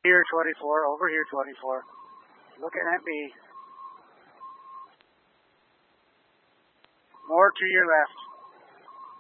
Here 24, over here 24. Looking at me. More to your left.